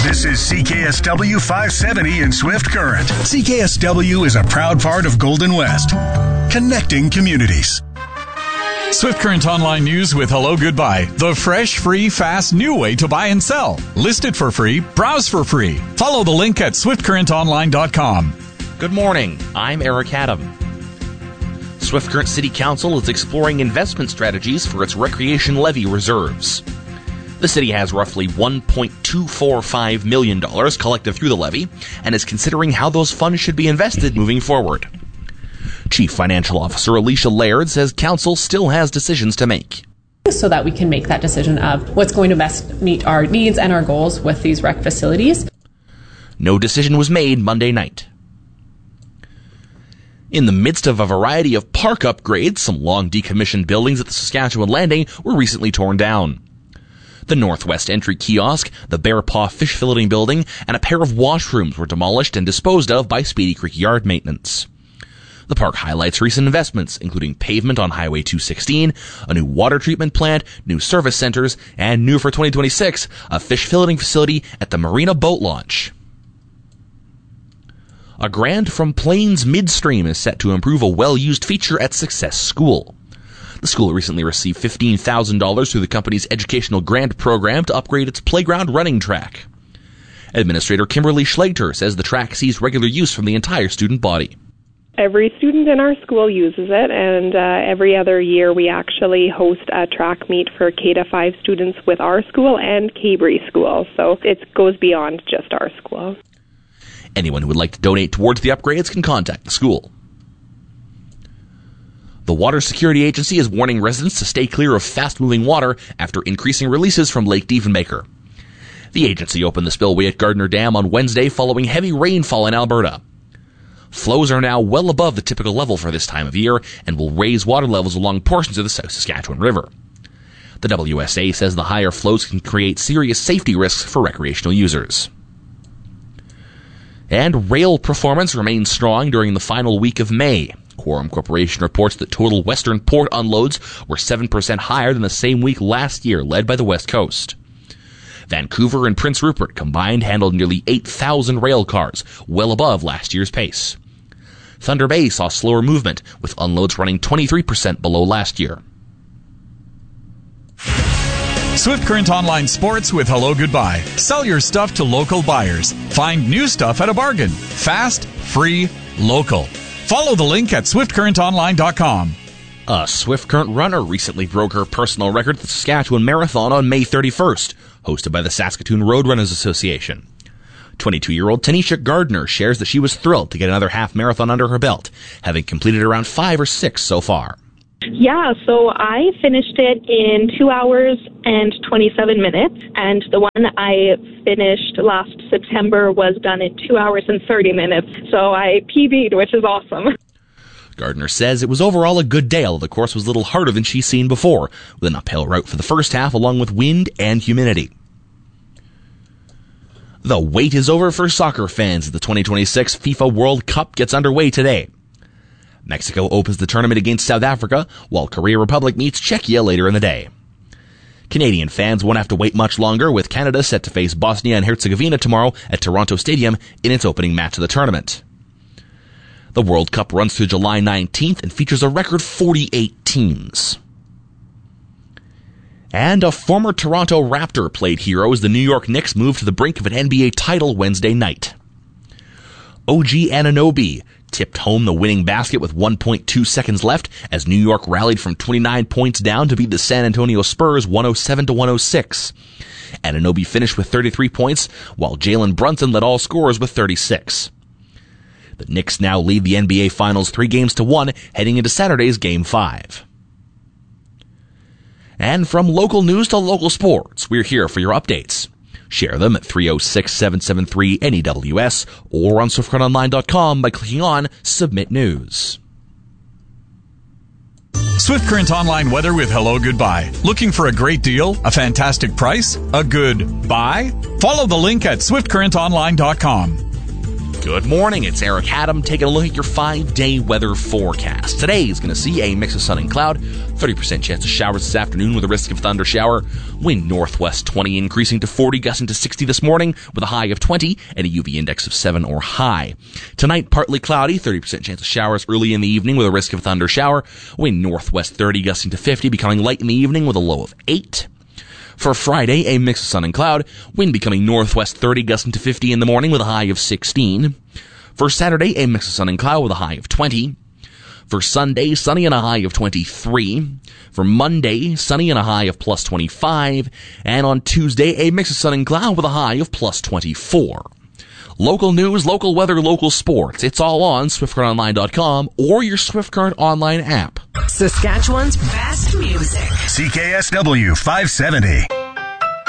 This is CKSW 570 in Swift Current. CKSW is a proud part of Golden West, connecting communities. Swift Current Online News with Hello Goodbye. The fresh, free, fast, new way to buy and sell. List it for free. Browse for free. Follow the link at swiftcurrentonline.com. Good morning. I'm Eric Adam. Swift Current City Council is exploring investment strategies for its recreation levy reserves. The city has roughly $1.245 million collected through the levy and is considering how those funds should be invested moving forward. Chief Financial Officer Alicia Laird says council still has decisions to make. So that we can make that decision of what's going to best meet our needs and our goals with these rec facilities. No decision was made Monday night. In the midst of a variety of park upgrades, some long decommissioned buildings at the Saskatchewan Landing were recently torn down. The Northwest Entry Kiosk, the Bear Paw Fish Filleting Building, and a pair of washrooms were demolished and disposed of by Speedy Creek Yard Maintenance. The park highlights recent investments, including pavement on Highway 216, a new water treatment plant, new service centers, and new for 2026, a fish filleting facility at the Marina Boat Launch. A grant from Plains Midstream is set to improve a well-used feature at Success School. The school recently received $15,000 through the company's educational grant program to upgrade its playground running track. Administrator Kimberly Schlachter says the track sees regular use from the entire student body. Every student in our school uses it, and every other year we actually host a track meet for K-5 students with our school and Cabri School, so it goes beyond just our school. Anyone who would like to donate towards the upgrades can contact the school. The Water Security Agency is warning residents to stay clear of fast-moving water after increasing releases from Lake Diefenbaker. The agency opened the spillway at Gardner Dam on Wednesday following heavy rainfall in Alberta. Flows are now well above the typical level for this time of year and will raise water levels along portions of the South Saskatchewan River. The WSA says the higher flows can create serious safety risks for recreational users. And rail performance remains strong during the final week of May. Quorum Corporation reports that total Western Port unloads were 7% higher than the same week last year, led by the West Coast. Vancouver and Prince Rupert combined handled nearly 8,000 rail cars, well above last year's pace. Thunder Bay saw slower movement, with unloads running 23% below last year. Swift Current Online Sports with Hello Goodbye. Sell your stuff to local buyers. Find new stuff at a bargain. Fast, free, local. Follow the link at swiftcurrentonline.com. A Swift Current runner recently broke her personal record at the Saskatchewan Marathon on May 31st, hosted by the Saskatoon Roadrunners Association. 22-year-old Tanisha Gardner shares that she was thrilled to get another half marathon under her belt, having completed around 5 or 6 so far. Yeah, so I finished it in 2 hours and 27 minutes, and the one I finished last September was done in 2 hours and 30 minutes, so I PB'd, which is awesome. Gardner says it was overall a good day, although the course was a little harder than she's seen before, with an uphill route for the first half along with wind and humidity. The wait is over for soccer fans as the 2026 FIFA World Cup gets underway today. Mexico opens the tournament against South Africa, while Korea Republic meets Czechia later in the day. Canadian fans won't have to wait much longer, with Canada set to face Bosnia and Herzegovina tomorrow at Toronto Stadium in its opening match of the tournament. The World Cup runs through July 19th and features a record 48 teams. And a former Toronto Raptor played hero as the New York Knicks moved to the brink of an NBA title Wednesday night. OG Anunoby tipped home the winning basket with 1.2 seconds left as New York rallied from 29 points down to beat the San Antonio Spurs 107-106. Anunoby finished with 33 points, while Jalen Brunson led all scorers with 36. The Knicks now lead the NBA Finals 3-1 heading into Saturday's Game 5. And from local news to local sports, we're here for your updates. Share them at 306-773-NEWS or on SwiftCurrentOnline.com by clicking on Submit News. Swift Current Online weather with Hello Goodbye. Looking for a great deal, a fantastic price, a good buy? Follow the link at SwiftCurrentOnline.com. Good morning, it's Eric Adam taking a look at your 5-day weather forecast. Today is going to see a mix of sun and cloud, 30% chance of showers this afternoon with a risk of thunder shower, wind northwest 20 increasing to 40, gusting to 60 this morning with a high of 20 and a UV index of 7 or high. Tonight, partly cloudy, 30% chance of showers early in the evening with a risk of thunder shower, wind northwest 30 gusting to 50, becoming light in the evening with a low of 8. For Friday, a mix of sun and cloud, wind becoming northwest 30 gusting to 50 in the morning with a high of 16. For Saturday, a mix of sun and cloud with a high of 20. For Sunday, sunny and a high of 23. For Monday, sunny and a high of plus 25. And on Tuesday, a mix of sun and cloud with a high of plus 24. Local news, local weather, local sports. It's all on SwiftCurrentOnline.com or your Swift Current Online app. Saskatchewan's best music. CKSW 570.